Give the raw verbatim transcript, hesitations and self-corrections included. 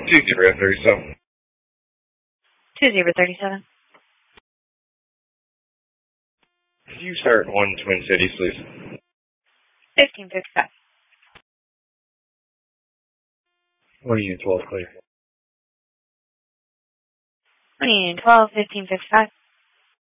Two zero thirty-seven. Two zero thirty-seven. Could you start one Twin Cities, please? Fifteen fifty-five. One Union twelve, clear. One Union twelve, fifteen fifty-five.